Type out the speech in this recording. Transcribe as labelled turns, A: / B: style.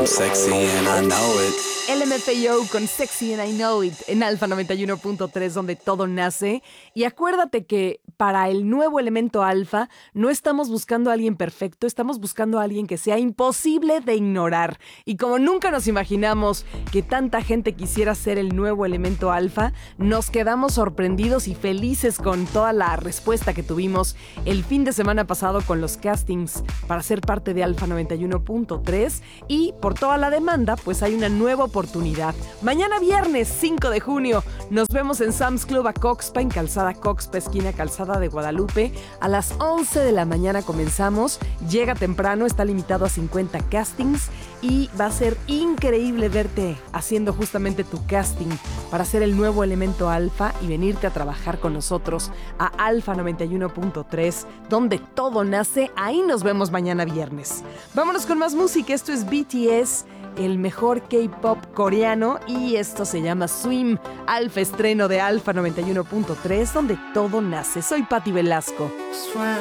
A: I'm sexy and I know it.
B: LMFAO con Sexy and I Know It en Alfa 91.3, donde todo nace. Y acuérdate que para el nuevo elemento alfa no estamos buscando a alguien perfecto, estamos buscando a alguien que sea imposible de ignorar. Y como nunca nos imaginamos que tanta gente quisiera ser el nuevo elemento alfa, nos quedamos sorprendidos y felices con toda la respuesta que tuvimos el fin de semana pasado con los castings para ser parte de Alfa 91.3. Y por toda la demanda, pues hay una nueva oportunidad. Mañana viernes 5 de junio nos vemos en Sam's Club Acoxpa, en Calzada Coxpa, esquina Calzada de Guadalupe. A las 11 de la mañana comenzamos. Llega temprano, está limitado a 50 castings y va a ser increíble verte haciendo justamente tu casting para ser el nuevo elemento alfa y venirte a trabajar con nosotros a Alfa 91.3, donde todo nace. Ahí nos vemos mañana viernes. Vámonos con más música. Esto es BTS, el mejor K-pop coreano, y esto se llama Swim, Alfa estreno de Alfa 91.3, donde todo nace. Soy Patti Velasco.
A: Swim